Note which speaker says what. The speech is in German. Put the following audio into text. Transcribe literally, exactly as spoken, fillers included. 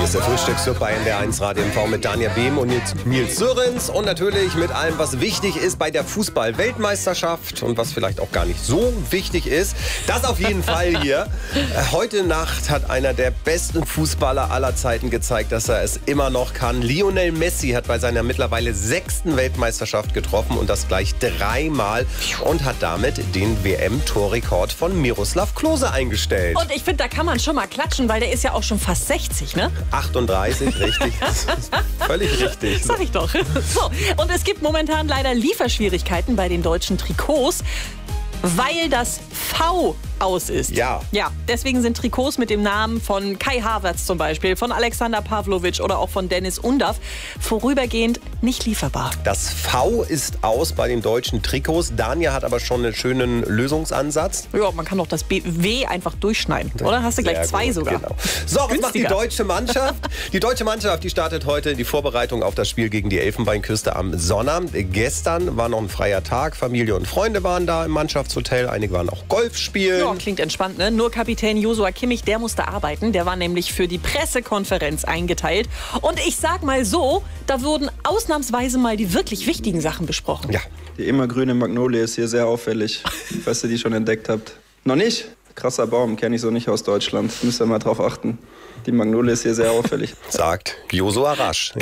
Speaker 1: Hier ist der Frühstücksclub bei N D R eins Radio M V mit Daniel Behm und Nils Sörens und natürlich mit allem, was wichtig ist bei der Fußball-Weltmeisterschaft und was vielleicht auch gar nicht so wichtig ist. Das auf jeden Fall hier. Heute Nacht hat einer der besten Fußballer aller Zeiten gezeigt, dass er es immer noch kann. Lionel Messi hat bei seiner mittlerweile sechsten Weltmeisterschaft getroffen und das gleich dreimal und hat damit den W M-Torrekord von Miroslav Klose eingestellt.
Speaker 2: Und ich finde, da kann man schon mal klatschen, weil der ist ja auch schon fast sechzig, ne?
Speaker 1: achtunddreißig, richtig. Völlig richtig.
Speaker 2: Sag ich doch. So, und es gibt momentan leider Lieferschwierigkeiten bei den deutschen Trikots, weil das V aus ist.
Speaker 1: Ja.
Speaker 2: Ja, deswegen sind Trikots mit dem Namen von Kai Havertz zum Beispiel, von Alexander Pavlovic oder auch von Dennis Undav vorübergehend nicht lieferbar.
Speaker 1: Das V ist aus bei den deutschen Trikots. Dania hat aber schon einen schönen Lösungsansatz.
Speaker 2: Ja, man kann doch das B W einfach durchschneiden, oder? Hast du gleich
Speaker 1: Sehr
Speaker 2: zwei
Speaker 1: gut,
Speaker 2: sogar.
Speaker 1: Genau. So, was macht die deutsche Mannschaft? Die deutsche Mannschaft, die startet heute die Vorbereitung auf das Spiel gegen die Elfenbeinküste am Sonnabend. Gestern war noch ein freier Tag. Familie und Freunde waren da im Mannschaftshotel. Einige waren auch Golf spielen.
Speaker 2: Ja, klingt entspannt, ne? Nur Kapitän Joshua Kimmich, der musste arbeiten. Der war nämlich für die Pressekonferenz eingeteilt. Und ich sag mal so, da wurden ausnahmsweise mal die wirklich wichtigen Sachen besprochen.
Speaker 1: Ja.
Speaker 3: Die immergrüne Magnolie ist hier sehr auffällig, falls ihr die schon entdeckt habt. Noch nicht? Krasser Baum, kenne ich so nicht aus Deutschland. Müsst ihr mal drauf achten. Die Magnolie ist hier sehr auffällig.
Speaker 1: Sagt Joshua Rasch.